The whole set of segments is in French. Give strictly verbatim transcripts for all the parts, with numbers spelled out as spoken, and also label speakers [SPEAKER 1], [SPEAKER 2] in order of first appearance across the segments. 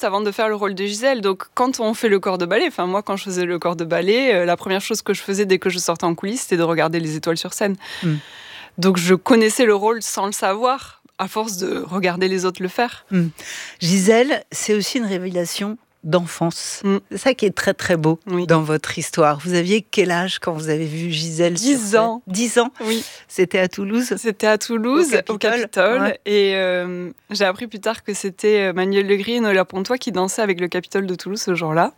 [SPEAKER 1] juste avant de faire le rôle de Gisèle. Donc, quand on fait le corps de ballet, enfin, moi, quand je faisais le corps de ballet, euh, la première chose que je faisais dès que je sortais en coulisses, c'était de regarder les étoiles sur scène. Mm. Donc, je connaissais le rôle sans le savoir, à force de regarder les autres le faire.
[SPEAKER 2] Mm. Gisèle, c'est aussi une révélation d'enfance. Mm. C'est ça qui est très très beau oui. dans votre histoire. Vous aviez quel âge quand vous avez vu Gisèle?
[SPEAKER 1] Dix ans.
[SPEAKER 2] Dix ans.
[SPEAKER 1] Oui.
[SPEAKER 2] C'était à Toulouse.
[SPEAKER 1] C'était à Toulouse, au Capitole. Au Capitole.
[SPEAKER 2] Ouais.
[SPEAKER 1] Et euh, j'ai appris plus tard que c'était Manuel Legris et Noëlla Pontois qui dansaient avec le Capitole de Toulouse ce jour-là.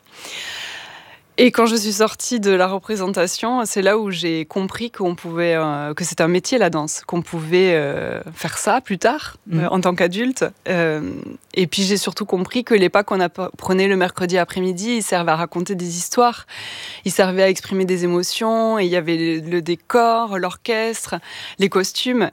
[SPEAKER 1] Et quand je suis sortie de la représentation, c'est là où j'ai compris qu'on pouvait, euh, que c'était un métier la danse, qu'on pouvait euh, faire ça plus tard, mmh. euh, en tant qu'adulte. Euh, et puis j'ai surtout compris que les pas qu'on apprenait le mercredi après-midi, ils servaient à raconter des histoires, ils servaient à exprimer des émotions, et il y avait le, le décor, l'orchestre, les costumes.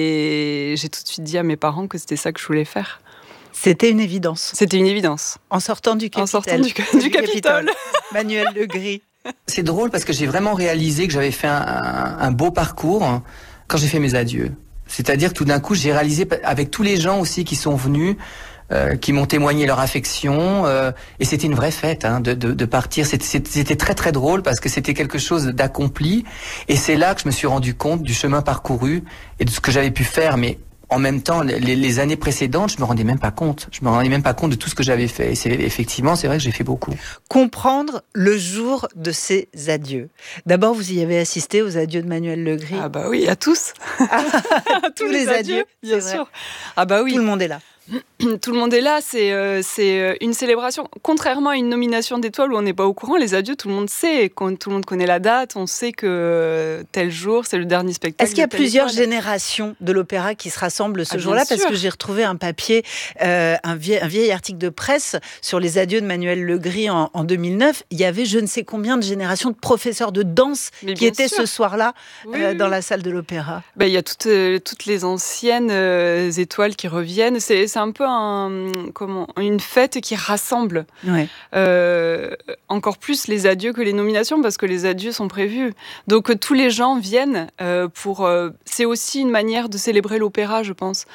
[SPEAKER 1] Et j'ai tout de suite dit à mes parents que c'était ça que je voulais faire.
[SPEAKER 2] C'était une évidence.
[SPEAKER 1] C'était une évidence.
[SPEAKER 2] En sortant du Capitole.
[SPEAKER 1] En sortant du, du, du Capitole.
[SPEAKER 2] Manuel Legris.
[SPEAKER 3] C'est drôle parce que j'ai vraiment réalisé que j'avais fait un, un, un beau parcours quand j'ai fait mes adieux. C'est-à-dire que tout d'un coup, j'ai réalisé avec tous les gens aussi qui sont venus, euh, qui m'ont témoigné leur affection, euh, et c'était une vraie fête hein, de, de, de partir. C'était, c'était très très drôle parce que c'était quelque chose d'accompli, et c'est là que je me suis rendu compte du chemin parcouru et de ce que j'avais pu faire, mais en même temps, les, les années précédentes, je me rendais même pas compte. Je me rendais même pas compte de tout ce que j'avais fait. Et c'est, effectivement, c'est vrai que j'ai fait beaucoup.
[SPEAKER 2] Comprendre le jour de ces adieux. D'abord, vous y avez assisté aux adieux de Manuel Legris.
[SPEAKER 1] Ah bah oui, à tous.
[SPEAKER 2] à tous, tous les, les adieux, adieux
[SPEAKER 1] bien sûr. Vrai. Ah bah oui.
[SPEAKER 2] Tout le monde est là.
[SPEAKER 1] Tout le monde est là, c'est, euh, c'est une célébration. Contrairement à une nomination d'étoiles où on n'est pas au courant, les adieux, tout le monde sait, quand tout le monde connaît la date, on sait que tel jour, c'est le dernier spectacle.
[SPEAKER 2] Est-ce qu'il y a plusieurs
[SPEAKER 1] étoile.
[SPEAKER 2] générations de l'opéra qui se rassemblent ce
[SPEAKER 1] ah,
[SPEAKER 2] jour-là?
[SPEAKER 1] sûr.
[SPEAKER 2] Parce que j'ai retrouvé un papier, euh, un, vieil, un vieil article de presse sur les adieux de Manuel Legris en, en deux mille neuf. Il y avait je ne sais combien de générations de professeurs de danse
[SPEAKER 1] Mais
[SPEAKER 2] qui étaient
[SPEAKER 1] sûr.
[SPEAKER 2] ce soir-là
[SPEAKER 1] oui,
[SPEAKER 2] euh,
[SPEAKER 1] oui.
[SPEAKER 2] dans la salle de l'opéra.
[SPEAKER 1] Ben, il y a toutes, euh, toutes les anciennes euh, étoiles qui reviennent. C'est, c'est un peu un... Comment, une fête qui rassemble
[SPEAKER 2] ouais.
[SPEAKER 1] euh, encore plus les adieux que les nominations, parce que les adieux sont prévus. Donc euh, tous les gens viennent euh, pour... Euh, c'est aussi une manière de célébrer l'opéra, je pense.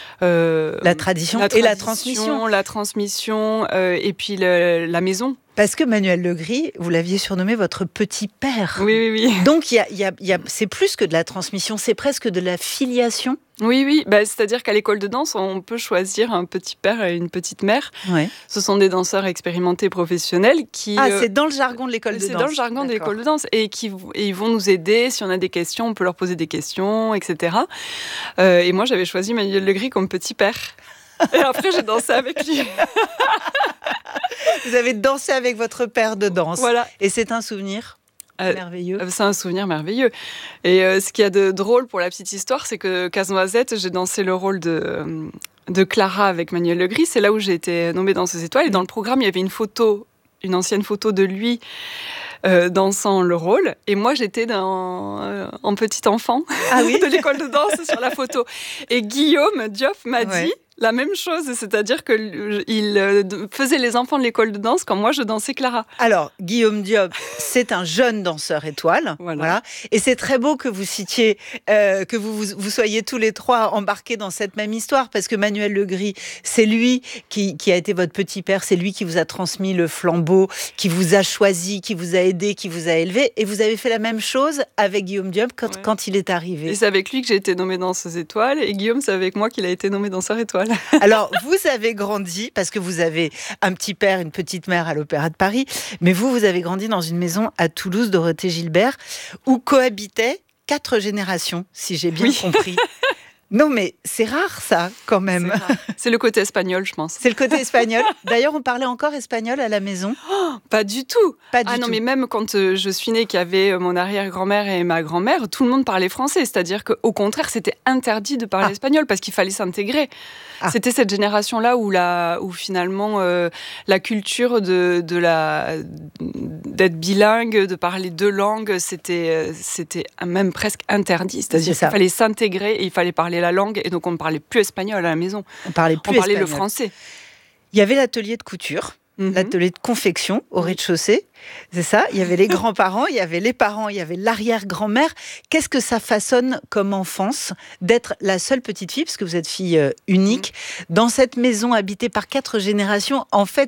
[SPEAKER 2] Euh, la, tradition
[SPEAKER 1] la tradition
[SPEAKER 2] et la transmission.
[SPEAKER 1] La transmission euh, et puis le, la maison.
[SPEAKER 2] Parce que Manuel Legris, vous l'aviez surnommé votre petit père.
[SPEAKER 1] Oui, oui, oui.
[SPEAKER 2] Donc, y a, y a, y a, c'est plus que de la transmission, c'est presque de la filiation.
[SPEAKER 1] Oui, oui. Bah, c'est-à-dire qu'à l'école de danse, on peut choisir un petit père et une petite mère.
[SPEAKER 2] Ouais.
[SPEAKER 1] Ce sont des danseurs expérimentés professionnels qui...
[SPEAKER 2] Ah, c'est dans le jargon de l'école de
[SPEAKER 1] c'est
[SPEAKER 2] danse.
[SPEAKER 1] C'est dans le jargon de l'école de danse. Et, qui, et ils vont nous aider. Si on a des questions, on peut leur poser des questions, et cetera. Euh, et moi, j'avais choisi Manuel Legris comme petit père. Et après, j'ai dansé avec lui.
[SPEAKER 2] Vous avez dansé avec votre père de danse.
[SPEAKER 1] Voilà.
[SPEAKER 2] Et c'est un souvenir euh, merveilleux.
[SPEAKER 1] C'est un souvenir merveilleux. Et euh, ce qu'il y a de drôle pour la petite histoire, c'est que Casse-Noisette, j'ai dansé le rôle de, de Clara avec Manuel Legris. C'est là où j'ai été nommée Danseuse étoile. Et dans le programme, il y avait une photo, une ancienne photo de lui euh, dansant le rôle. Et moi, j'étais dans, euh, en petit enfant
[SPEAKER 2] ah oui
[SPEAKER 1] de l'école de danse sur la photo. Et Guillaume Diop m'a
[SPEAKER 2] ouais.
[SPEAKER 1] dit... la même chose, c'est-à-dire qu'il faisait les enfants de l'école de danse quand moi je dansais Clara.
[SPEAKER 2] Alors, Guillaume Diop, c'est un jeune danseur étoile. Voilà. voilà. Et c'est très beau que vous citiez, euh, que vous, vous, vous soyez tous les trois embarqués dans cette même histoire, parce que Manuel Legris, c'est lui qui, qui a été votre petit père, c'est lui qui vous a transmis le flambeau, qui vous a choisi, qui vous a aidé, qui vous a élevé. Et vous avez fait la même chose avec Guillaume Diop quand, ouais. quand il est arrivé.
[SPEAKER 1] Et c'est avec lui que j'ai été nommée danseuse étoile, et Guillaume, c'est avec moi qu'il a été nommé danseur étoile.
[SPEAKER 2] Alors, vous avez grandi, parce que vous avez un petit père, une petite mère à l'Opéra de Paris, mais vous, vous avez grandi dans une maison à Toulouse, Dorothée Gilbert, où cohabitaient quatre générations, si j'ai bien
[SPEAKER 1] oui.
[SPEAKER 2] compris. Non, mais c'est rare, ça, quand même.
[SPEAKER 1] C'est, c'est le côté espagnol, je pense.
[SPEAKER 2] C'est le côté espagnol. D'ailleurs, on parlait encore espagnol à la maison?
[SPEAKER 1] Oh, pas du tout.
[SPEAKER 2] Pas du
[SPEAKER 1] ah non,
[SPEAKER 2] tout.
[SPEAKER 1] mais même quand euh, je suis née, qu'il y avait euh, mon arrière-grand-mère et ma grand-mère, tout le monde parlait français. C'est-à-dire qu'au contraire, c'était interdit de parler ah. espagnol parce qu'il fallait s'intégrer. Ah. C'était cette génération-là où, la, où finalement, euh, la culture de, de la, d'être bilingue, de parler deux langues, c'était, c'était même presque interdit. C'est-à-dire qu'il fallait s'intégrer et il fallait parler la langue, et donc on ne parlait plus espagnol à la maison.
[SPEAKER 2] On parlait plus
[SPEAKER 1] on parlait
[SPEAKER 2] espagnol.
[SPEAKER 1] Le français.
[SPEAKER 2] Il y avait l'atelier de couture, mm-hmm. l'atelier de confection au rez-de-chaussée. C'est ça, il y avait les grands-parents, il y avait les parents, il y avait l'arrière-grand-mère. Qu'est-ce que ça façonne comme enfance d'être la seule petite fille, parce que vous êtes fille euh, unique, mmh. dans cette maison habitée par quatre générations? En fait,